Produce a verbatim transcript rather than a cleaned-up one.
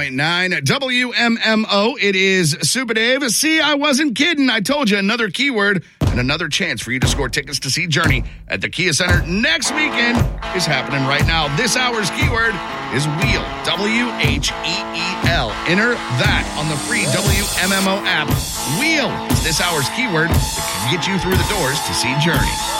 point nine W M M O. It is Super Dave. See, I wasn't kidding. I told you, another keyword and another chance for you to score tickets to see Journey at the Kia Center next weekend is happening right now. This hour's keyword is wheel. W H E E L. Enter that on the free W M M O app. Wheel is this hour's keyword that can get you through the doors to see Journey.